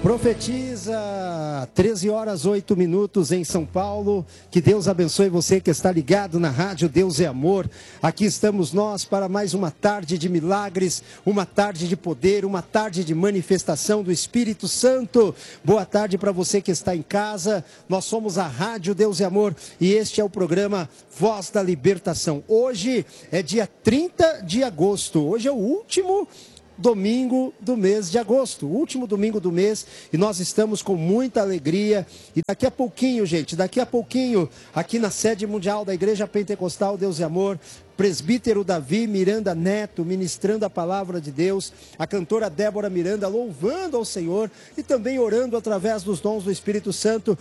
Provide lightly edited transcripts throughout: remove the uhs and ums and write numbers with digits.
Profetiza, 13 horas 8 minutos em São Paulo. Que Deus abençoe você que está ligado na rádio Deus é Amor. Aqui estamos nós para mais uma tarde de milagres, uma tarde de poder, uma tarde de manifestação do Espírito Santo. Boa tarde para você que está em casa. Nós somos a rádio Deus é Amor e este é o programa Voz da Libertação. Hoje é dia 30 de agosto. Hoje é o último domingo do mês de agosto, último domingo do mês, e nós estamos com muita alegria. E daqui a pouquinho, gente, aqui na sede mundial da Igreja Pentecostal Deus e Amor, presbítero Davi Miranda Neto ministrando a palavra de Deus, a cantora Débora Miranda louvando ao Senhor e também orando através dos dons do Espírito Santo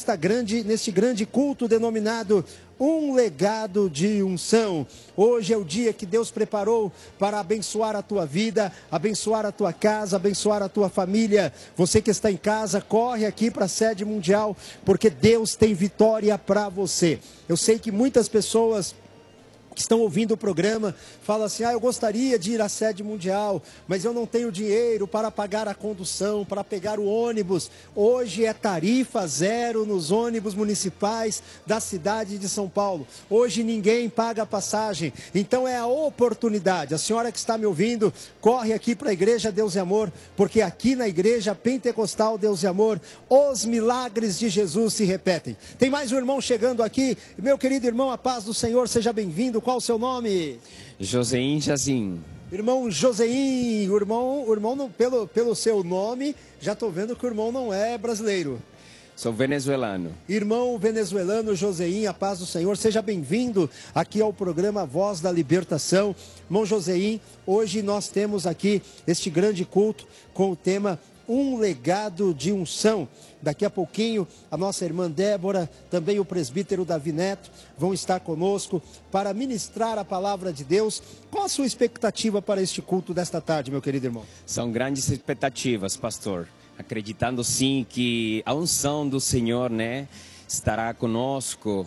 neste grande culto denominado Um Legado de Unção. Hoje é o dia que Deus preparou para abençoar a tua vida, abençoar a tua casa, abençoar a tua família. Você que está em casa, corre aqui para a sede mundial, porque Deus tem vitória para você. Eu sei que muitas pessoas que estão ouvindo o programa, falam assim, eu gostaria de ir à sede mundial, mas eu não tenho dinheiro para pagar a condução, para pegar o ônibus. Hoje é tarifa zero nos ônibus municipais da cidade de São Paulo. Hoje ninguém paga passagem, então é a oportunidade. A senhora que está me ouvindo, corre aqui para a Igreja Deus e Amor, porque aqui na Igreja Pentecostal Deus e Amor, os milagres de Jesus se repetem. Tem mais um irmão chegando aqui, meu querido irmão, a paz do Senhor, seja bem-vindo. Qual o seu nome? Joseim Jazim. Irmão Joseim, o irmão não, pelo seu nome, já estou vendo que o irmão não é brasileiro. Sou venezuelano. Irmão venezuelano Joseim, a paz do Senhor, seja bem-vindo aqui ao programa Voz da Libertação. Irmão Joseim, hoje nós temos aqui este grande culto com o tema Um Legado de Unção. Daqui a pouquinho, a nossa irmã Débora, também o presbítero Davi Neto, vão estar conosco para ministrar a palavra de Deus. Qual a sua expectativa para este culto desta tarde, meu querido irmão? São grandes expectativas, pastor. Acreditando sim que a unção do Senhor, estará conosco,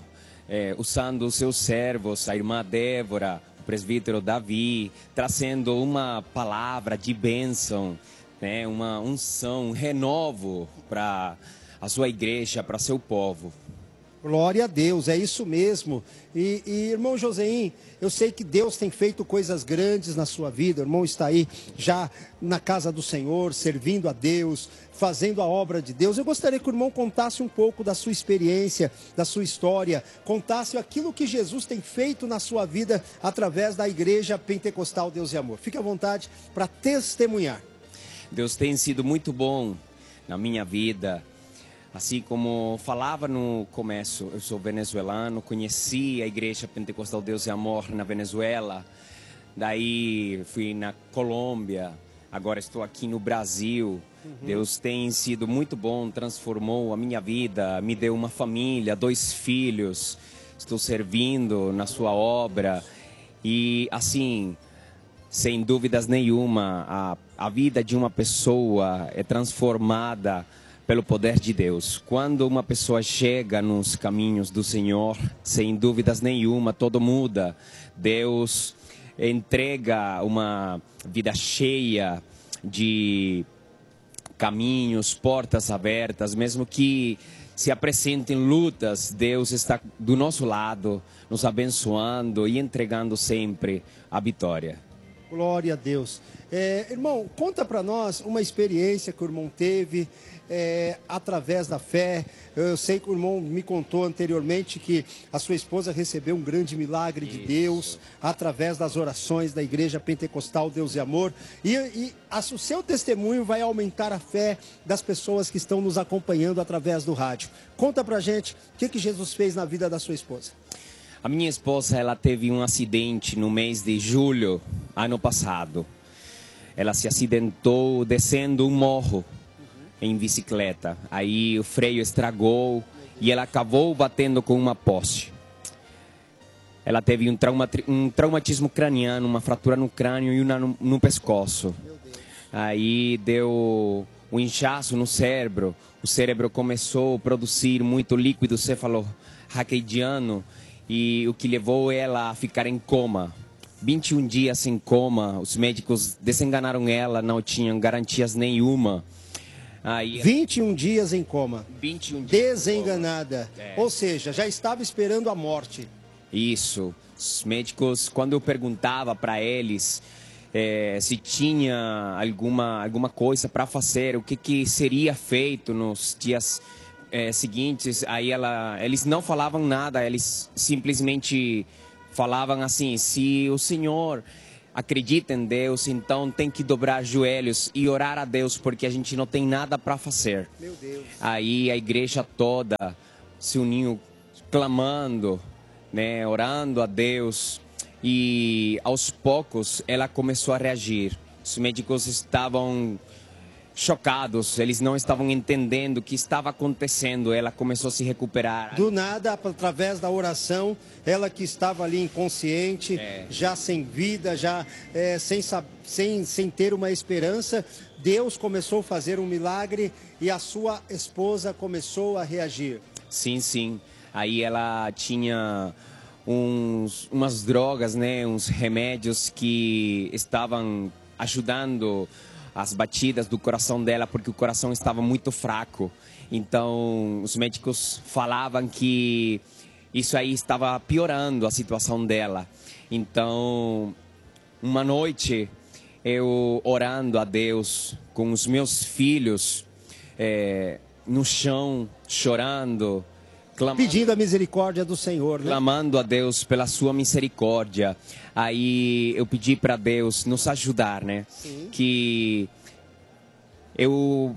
usando os seus servos, a irmã Débora, o presbítero Davi, trazendo uma palavra de bênção, uma unção, um renovo para a sua igreja, para seu povo. Glória a Deus, é isso mesmo. E irmão Joseim, eu sei que Deus tem feito coisas grandes na sua vida. O irmão está aí já na casa do Senhor, servindo a Deus, fazendo a obra de Deus. Eu gostaria que o irmão contasse um pouco da sua experiência, da sua história, contasse aquilo que Jesus tem feito na sua vida através da Igreja Pentecostal Deus e Amor. Fique à vontade para testemunhar. Deus tem sido muito bom na minha vida. Assim como falava no começo, eu sou venezuelano, conheci a Igreja Pentecostal Deus e Amor na Venezuela. Daí fui na Colômbia, agora estou aqui no Brasil. Deus tem sido muito bom, transformou a minha vida, me deu uma família, 2 filhos. Estou servindo na sua obra e assim, sem dúvidas nenhuma, a vida de uma pessoa é transformada pelo poder de Deus. Quando uma pessoa chega nos caminhos do Senhor, sem dúvidas nenhuma, tudo muda. Deus entrega uma vida cheia de caminhos, portas abertas, mesmo que se apresentem lutas, Deus está do nosso lado, nos abençoando e entregando sempre a vitória. Glória a Deus. Irmão, conta para nós uma experiência que o irmão teve através da fé. Eu sei que o irmão me contou anteriormente que a sua esposa recebeu um grande milagre de Deus através das orações da Igreja Pentecostal Deus e Amor. O seu testemunho vai aumentar a fé das pessoas que estão nos acompanhando através do rádio. Conta pra gente o que Jesus fez na vida da sua esposa. A minha esposa, ela teve um acidente no mês de julho, ano passado. Ela se acidentou descendo um morro em bicicleta. Aí o freio estragou e ela acabou batendo com uma poste. Ela teve um traumatismo craniano, uma fratura no crânio e uma no pescoço. Aí deu um inchaço no cérebro. O cérebro começou a produzir muito líquido cefalorraquidiano, e o que levou ela a ficar em coma. 21 dias em coma, os médicos desenganaram ela, não tinham garantias nenhuma. Aí, 21 dias em coma. 21 dias. Desenganada. Ou seja, já estava esperando a morte. Isso. Os médicos, quando eu perguntava para eles se tinha alguma coisa para fazer, o que seria feito nos dias seguintes, aí eles não falavam nada, eles simplesmente falavam assim: se o senhor acredita em Deus, então tem que dobrar joelhos e orar a Deus, porque a gente não tem nada para fazer. Meu Deus. Aí a igreja toda se uniu, clamando, né, orando a Deus, e aos poucos ela começou a reagir. Os médicos estavam chocados, eles não estavam entendendo o que estava acontecendo. Ela começou a se recuperar. Do nada, através da oração, ela que estava ali inconsciente, já sem vida, já sem ter uma esperança, Deus começou a fazer um milagre e a sua esposa começou a reagir. Sim, sim. Aí ela tinha umas drogas, né, uns remédios que estavam ajudando as batidas do coração dela, porque o coração estava muito fraco. Então, os médicos falavam que isso aí estava piorando a situação dela. Então, uma noite, eu orando a Deus com os meus filhos no chão, chorando, pedindo a misericórdia do Senhor, né? Clamando a Deus pela sua misericórdia. Aí eu pedi para Deus nos ajudar, né? Sim. Que eu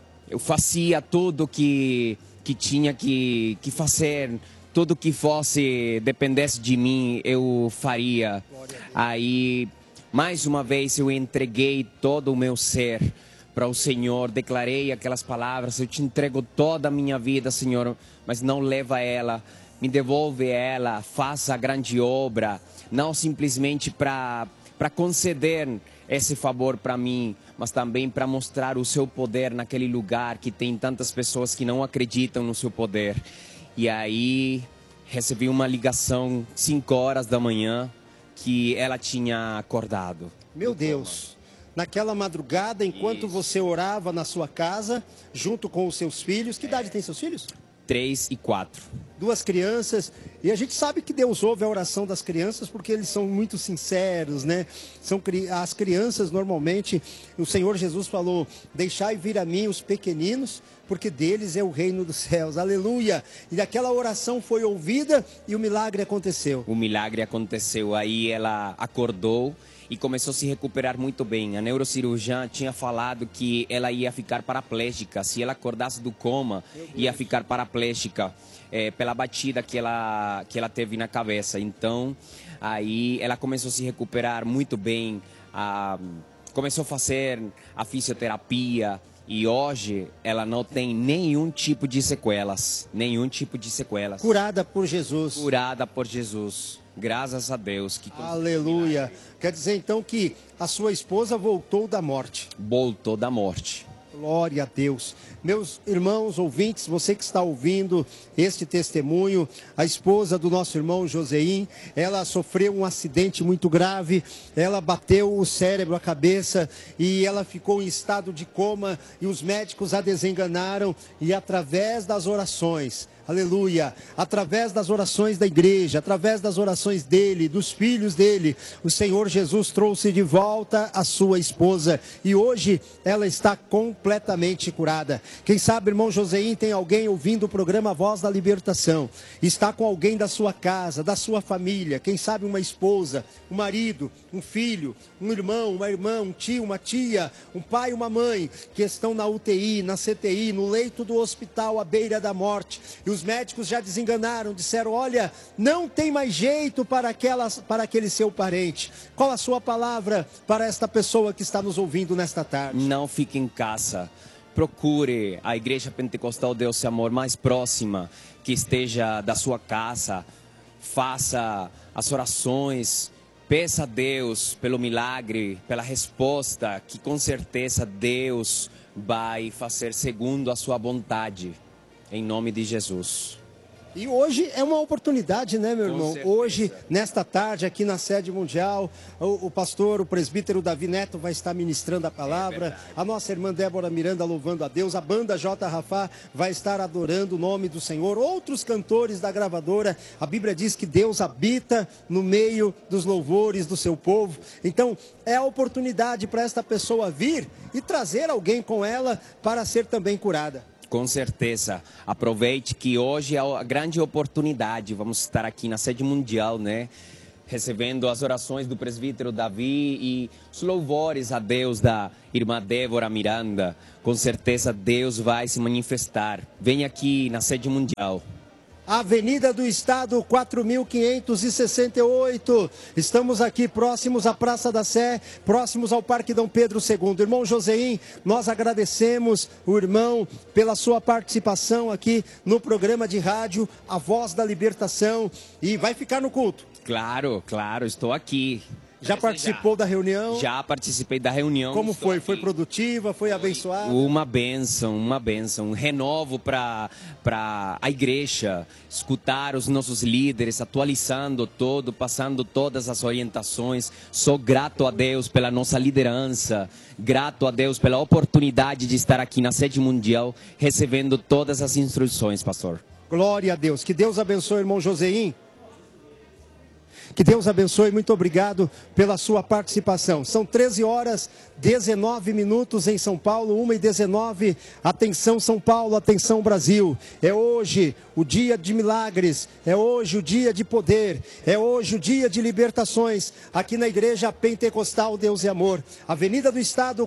fazia tudo que tinha que fazer, tudo que fosse, dependesse de mim, eu faria. Aí, mais uma vez, eu entreguei todo o meu ser para o Senhor, declarei aquelas palavras: eu te entrego toda a minha vida, Senhor, mas não leva ela, me devolve ela, faça a grande obra, não simplesmente para conceder esse favor para mim, mas também para mostrar o seu poder naquele lugar que tem tantas pessoas que não acreditam no seu poder. E aí recebi uma ligação 5 horas da manhã que ela tinha acordado. Meu Deus! Naquela madrugada, enquanto você orava na sua casa, junto com os seus filhos. Que idade tem seus filhos? 3 e 4. 2 crianças. E a gente sabe que Deus ouve a oração das crianças porque eles são muito sinceros, né? As crianças, normalmente, o Senhor Jesus falou: deixai vir a mim os pequeninos, porque deles é o reino dos céus. Aleluia! E aquela oração foi ouvida e o milagre aconteceu. O milagre aconteceu. Aí ela acordou e começou a se recuperar muito bem. A neurocirurgiã tinha falado que ela ia ficar paraplégica. Se ela acordasse do coma, ia ficar paraplégica pela batida que ela teve na cabeça. Então, aí ela começou a se recuperar muito bem. Começou a fazer a fisioterapia. E hoje ela não tem nenhum tipo de sequelas. Nenhum tipo de sequelas. Curada por Jesus. Curada por Jesus. Graças a Deus. Aleluia. Quer dizer então que a sua esposa voltou da morte. Voltou da morte. Glória a Deus. Meus irmãos ouvintes, você que está ouvindo este testemunho, a esposa do nosso irmão Joseim, ela sofreu um acidente muito grave, ela bateu o cérebro, a cabeça, e ela ficou em estado de coma, e os médicos a desenganaram, e através das orações, aleluia, através das orações da igreja, através das orações dele, dos filhos dele, o Senhor Jesus trouxe de volta a sua esposa, e hoje ela está completamente curada. Quem sabe, irmão Joseim, tem alguém ouvindo o programa Voz da Libertação, está com alguém da sua casa, da sua família, quem sabe uma esposa, um marido, um filho, um irmão, uma irmã, um tio, uma tia, um pai, uma mãe, que estão na UTI, na CTI, no leito do hospital à beira da morte, e os médicos já desenganaram, disseram: olha, não tem mais jeito para aquele seu parente. Qual a sua palavra para esta pessoa que está nos ouvindo nesta tarde? Não fique em casa. Procure a Igreja Pentecostal Deus e Amor mais próxima, que esteja da sua casa. Faça as orações, peça a Deus pelo milagre, pela resposta, que com certeza Deus vai fazer segundo a sua vontade. Em nome de Jesus. E hoje é uma oportunidade, né, meu irmão? certeza. Hoje, nesta tarde, aqui na sede mundial, o pastor, o presbítero Davi Neto vai estar ministrando a palavra. A nossa irmã Débora Miranda louvando a Deus. A banda J. Rafá vai estar adorando o nome do Senhor. Outros cantores da gravadora. A Bíblia diz que Deus habita no meio dos louvores do seu povo. Então, é a oportunidade para esta pessoa vir e trazer alguém com ela para ser também curada. Com certeza. Aproveite que hoje é a grande oportunidade. Vamos estar aqui na sede mundial, né? Recebendo as orações do presbítero Davi e os louvores a Deus da irmã Débora Miranda. Com certeza Deus vai se manifestar. Vem aqui na sede mundial. Avenida do Estado, 4568. Estamos aqui próximos à Praça da Sé, próximos ao Parque Dom Pedro II. Irmão Joseim, nós agradecemos o irmão pela sua participação aqui no programa de rádio A Voz da Libertação. E vai ficar no culto. Claro, claro, estou aqui. Já participou da reunião? Já participei da reunião. Como foi? Aqui. Foi produtiva? Foi abençoada? Uma bênção, um renovo para a igreja, escutar os nossos líderes, atualizando todo, passando todas as orientações. Sou grato a Deus pela nossa liderança, grato a Deus pela oportunidade de estar aqui na sede mundial, recebendo todas as instruções, pastor. Glória a Deus. Que Deus abençoe, irmão Joseim. Que Deus abençoe, muito obrigado pela sua participação. São 13 horas, 19 minutos em São Paulo, 1h19. Atenção São Paulo, atenção Brasil. É hoje o dia de milagres, é hoje o dia de poder, é hoje o dia de libertações, aqui na Igreja Pentecostal Deus e Amor. Avenida do Estado,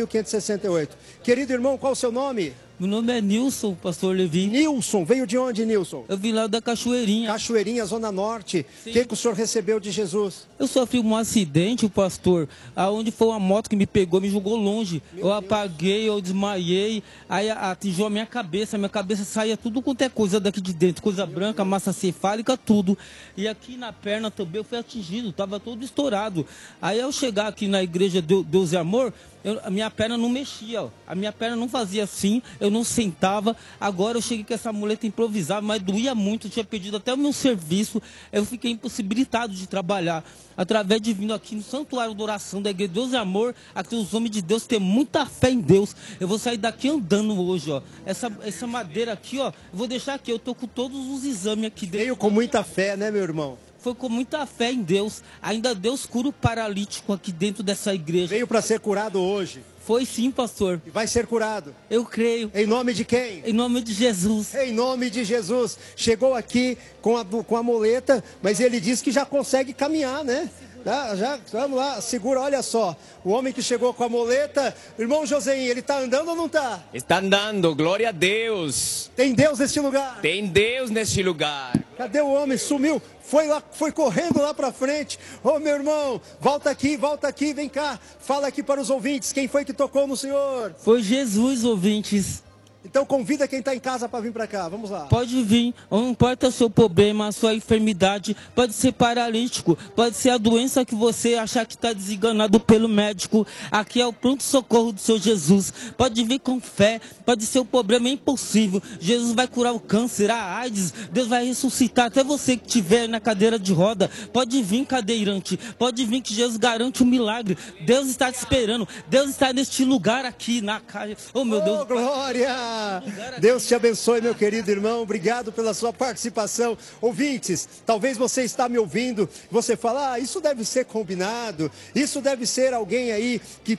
4568. Querido irmão, qual o seu nome? Meu nome é Nilson, pastor Levi. Nilson, veio de onde, Nilson? Eu vim lá da Cachoeirinha. Cachoeirinha, Zona Norte. O que o senhor recebeu de Jesus? Eu sofri um acidente, pastor, aonde foi uma moto que me pegou, me jogou longe. Eu apaguei, eu desmaiei, aí atingiu a minha cabeça saía tudo quanto é coisa daqui de dentro, coisa branca, massa cefálica, tudo. E aqui na perna também eu fui atingido, estava todo estourado. Aí ao chegar aqui na igreja Deus e Amor, a minha perna não mexia, ó. A minha perna não fazia assim, eu não sentava. Agora eu cheguei com essa muleta improvisada, mas doía muito, eu tinha perdido até o meu serviço, eu fiquei impossibilitado de trabalhar. Através de vindo aqui no Santuário da Oração da Igreja Deus e Amor, aqui os homens de Deus têm muita fé em Deus. Eu vou sair daqui andando hoje, ó. Essa madeira aqui, ó, eu vou deixar aqui, eu tô com todos os exames aqui dentro. Veio com muita fé, né, meu irmão? Foi com muita fé em Deus. Ainda Deus cura o paralítico aqui dentro dessa igreja. Veio para ser curado hoje. Foi sim, pastor. E vai ser curado. Eu creio. Em nome de quem? Em nome de Jesus. Em nome de Jesus. Chegou aqui com a muleta, mas ele disse que já consegue caminhar, né? Já, vamos lá, segura, olha só. O homem que chegou com a muleta, irmão Joseim, ele está andando ou não está? Está andando, glória a Deus. Tem Deus neste lugar? Tem Deus neste lugar. Cadê o homem? Sumiu. Foi correndo lá para frente. Ô meu irmão, volta aqui, vem cá. Fala aqui para os ouvintes, quem foi que tocou no senhor? Foi Jesus, ouvintes. Então convida quem está em casa para vir para cá, vamos lá. Pode vir, não importa o seu problema, a sua enfermidade, pode ser paralítico, pode ser a doença que você achar que está desenganado pelo médico. Aqui é o pronto-socorro do seu Jesus. Pode vir com fé, pode ser o problema impossível. Jesus vai curar o câncer, a AIDS, Deus vai ressuscitar até você que estiver na cadeira de roda. Pode vir, cadeirante, pode vir que Jesus garante um milagre. Deus está te esperando, Deus está neste lugar aqui na casa. Oh meu Deus. Oh, glória! Deus te abençoe, meu querido irmão. Obrigado pela sua participação. Ouvintes, talvez você está me ouvindo, você fala, isso deve ser combinado, isso deve ser alguém aí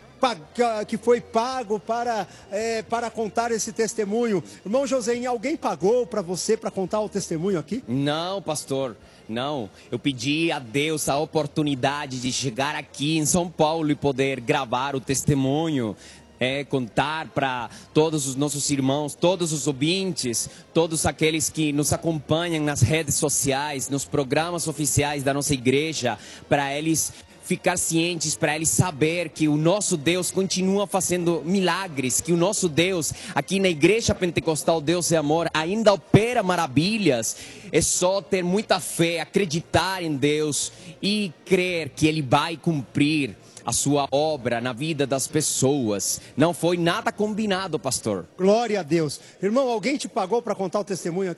que foi pago para contar esse testemunho. Irmão Joseim, alguém pagou para você para contar o testemunho aqui? Não, pastor. Não, eu pedi a Deus a oportunidade de chegar aqui em São Paulo e poder gravar o testemunho. Contar para todos os nossos irmãos, todos os ouvintes, todos aqueles que nos acompanham nas redes sociais, nos programas oficiais da nossa igreja, para eles ficar cientes, para eles saber que o nosso Deus continua fazendo milagres, que o nosso Deus aqui na Igreja Pentecostal Deus é Amor ainda opera maravilhas. É só ter muita fé, acreditar em Deus e crer que Ele vai cumprir a sua obra na vida das pessoas. Não foi nada combinado, pastor. Glória a Deus. Irmão, alguém te pagou para contar o testemunho aqui?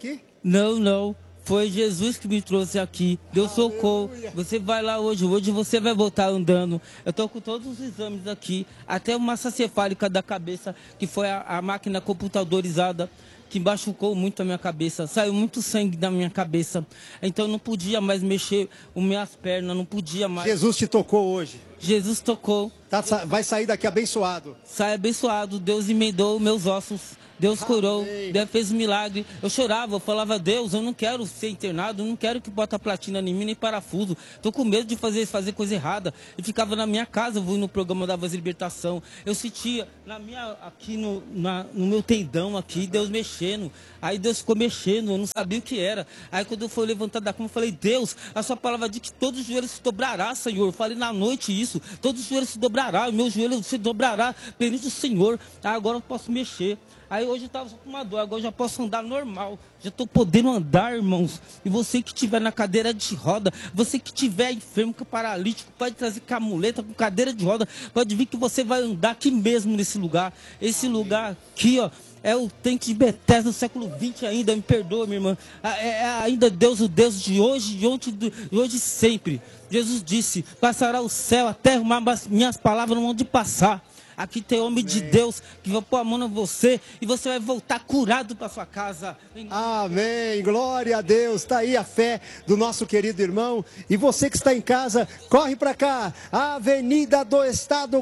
Não, não. Foi Jesus que me trouxe aqui. Deus socorro. Você vai lá hoje. Hoje você vai voltar andando. Eu estou com todos os exames aqui. Até uma massa cefálica da cabeça, que foi a máquina computadorizada, que machucou muito a minha cabeça. Saiu muito sangue da minha cabeça. Então eu não podia mais mexer as minhas pernas. Não podia mais. Jesus te tocou hoje. Jesus tocou. Vai sair daqui abençoado. Sai abençoado. Deus emendou meus ossos. Deus curou, Deus fez um milagre. Eu chorava, eu falava, Deus, eu não quero ser internado, eu não quero que bota platina em mim, nem parafuso. Tô com medo de fazer coisa errada. E ficava na minha casa, eu vou no programa da Voz de Libertação. Eu sentia aqui no meu tendão aqui, Deus mexendo. Aí Deus ficou mexendo, eu não sabia o que era. Aí quando eu fui levantar da cama, eu falei, Deus, a sua palavra diz que todos os joelhos se dobrará, Senhor. Eu falei na noite isso, todos os joelhos se dobrará, o meu joelho se dobrará perante o Senhor. Aí agora eu posso mexer. Aí hoje eu estava só com uma dor, agora eu já posso andar normal. Já estou podendo andar, irmãos. E você que estiver na cadeira de roda, você que estiver enfermo, com paralítico, pode trazer com a muleta, com cadeira de roda, pode vir que você vai andar aqui mesmo nesse lugar. Esse lugar aqui, ó, é o tanque de Betesda do século XX ainda, me perdoa, minha irmã. É ainda Deus, o Deus de hoje, de hoje e sempre. Jesus disse, passará o céu, a terra, mas minhas palavras não vão de passar. Aqui tem homem de Deus que vai pôr a mão em você e você vai voltar curado para sua casa. Amém. Glória a Deus. Está aí a fé do nosso querido irmão. E você que está em casa, corre para cá. Avenida do Estado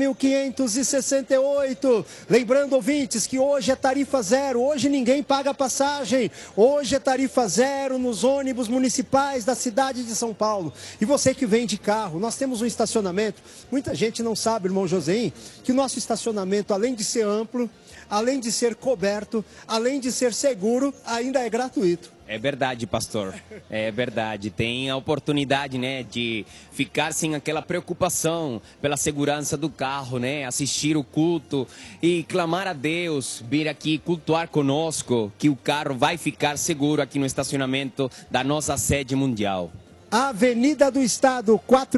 4568. Lembrando, ouvintes, que hoje é tarifa zero. Hoje ninguém paga passagem. Hoje é tarifa zero nos ônibus municipais da cidade de São Paulo. E você que vem de carro, nós temos um estacionamento. Muita gente não sabe, irmão Joséim, que o nosso estacionamento, além de ser amplo, além de ser coberto, além de ser seguro, ainda é gratuito. É verdade, pastor. É verdade. Tem a oportunidade, né, de ficar sem aquela preocupação pela segurança do carro, né, assistir o culto e clamar a Deus, vir aqui cultuar conosco, que o carro vai ficar seguro aqui no estacionamento da nossa sede mundial. Avenida do Estado,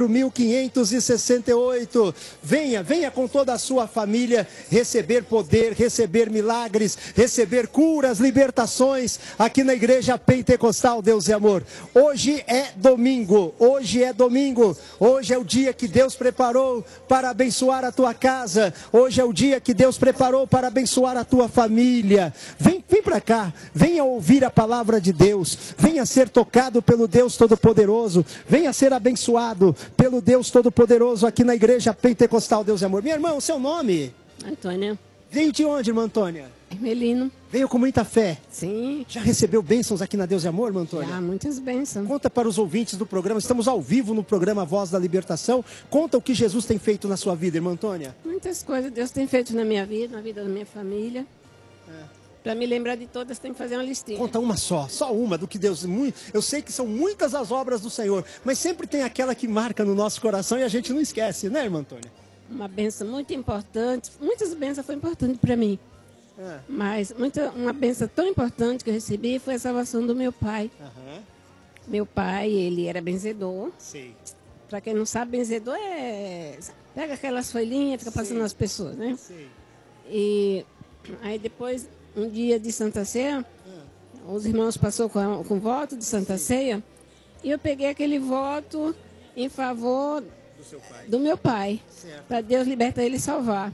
4568. Venha com toda a sua família receber poder, receber milagres, receber curas, libertações aqui na Igreja Pentecostal Deus e Amor. Hoje é domingo, hoje é o dia que Deus preparou para abençoar a tua casa. Hoje é o dia que Deus preparou para abençoar a tua família. Vem para cá, venha ouvir a palavra de Deus, venha ser tocado pelo Deus Todo-Poderoso. Venha ser abençoado pelo Deus Todo-Poderoso aqui na Igreja Pentecostal Deus e Amor. Minha irmã, o seu nome? Antônia. Veio de onde, irmã Antônia? Ermelino. Veio com muita fé? Sim. Já recebeu bênçãos aqui na Deus e Amor, irmã Antônia? Já, muitas bênçãos. Conta para os ouvintes do programa, estamos ao vivo no programa Voz da Libertação. Conta o que Jesus tem feito na sua vida, irmã Antônia. Muitas coisas Deus tem feito na minha vida, na vida da minha família. Para me lembrar de todas, tem que fazer uma listinha. Conta uma só uma do que Deus... Eu sei que são muitas as obras do Senhor, mas sempre tem aquela que marca no nosso coração e a gente não esquece, né, irmã Antônia? Uma bênção muito importante, muitas bênçãos foram importantes para mim. Mas uma bênção tão importante que eu recebi foi a salvação do meu pai. Meu pai, ele era benzedor. Para quem não sabe, benzedor pega aquelas folhinhas e fica passando nas pessoas, né? E aí depois... Um dia de Santa Ceia, os irmãos passaram com voto de Santa Ceia, e eu peguei aquele voto em favor do meu pai, para Deus libertar ele e salvar.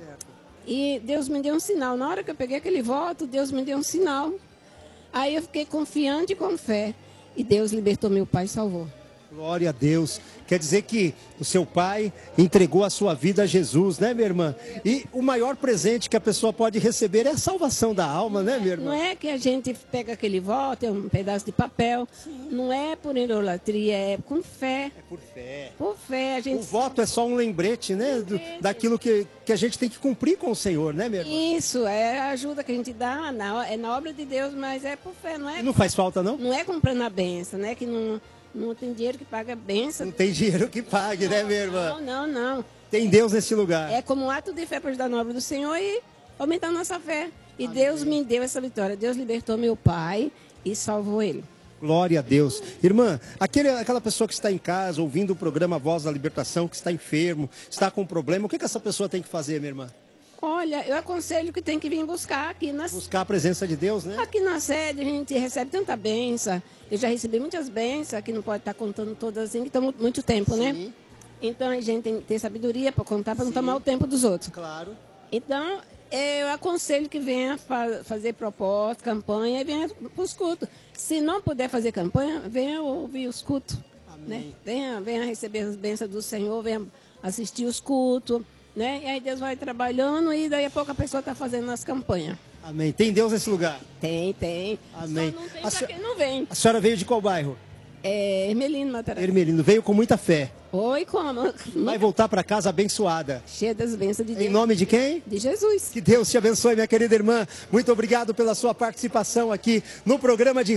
E Deus me deu um sinal. Na hora que eu peguei aquele voto, Deus me deu um sinal. Aí eu fiquei confiante e com fé. E Deus libertou meu pai e salvou. Glória a Deus. Quer dizer que o seu pai entregou a sua vida a Jesus, né, minha irmã? E o maior presente que a pessoa pode receber é a salvação da alma, né, minha irmã? Não é que a gente pega aquele voto, é um pedaço de papel. Sim. Não é por idolatria, é com fé. É por fé. Por fé. O voto é só um lembrete, né? Daquilo que a gente tem que cumprir com o Senhor, né, minha irmã? Isso, é a ajuda que a gente dá, é na obra de Deus, mas é por fé, não é? E não faz falta, não? Não é comprando a benção, né? Que não tem dinheiro que paga a benção. Não tem dinheiro que pague, né, minha irmã? Não. Tem Deus nesse lugar. É como um ato de fé para ajudar na obra do Senhor e aumentar a nossa fé. E amém. Deus me deu essa vitória. Deus libertou meu pai e salvou ele. Glória a Deus. Irmã, aquela pessoa que está em casa, ouvindo o programa Voz da Libertação, que está enfermo, está com problema, o que essa pessoa tem que fazer, minha irmã? Olha, eu aconselho que tem que vir buscar aqui Buscar a presença de Deus, né? Aqui na sede a gente recebe tanta benção. Eu já recebi muitas bênçãos, que não pode estar contando todas assim, que estão muito tempo, né? Então a gente tem que ter sabedoria para contar, para não tomar o tempo dos outros. Claro. Então, eu aconselho que venha fazer proposta, campanha e venha para os cultos. Se não puder fazer campanha, venha ouvir os cultos. Né? Venha receber as bênçãos do Senhor, venha assistir os cultos. Né? E aí Deus vai trabalhando e daí a pouco a pessoa está fazendo as campanhas. Amém. Tem Deus nesse lugar? Tem. Amém. Só não tem para quem não vem. A senhora veio de qual bairro? Hermelino Matarazzo. Hermelino. Veio com muita fé. Oi, como? Vai voltar para casa abençoada. Cheia das bênçãos de Deus. Em nome de quem? De Jesus. Que Deus te abençoe, minha querida irmã. Muito obrigado pela sua participação aqui no programa de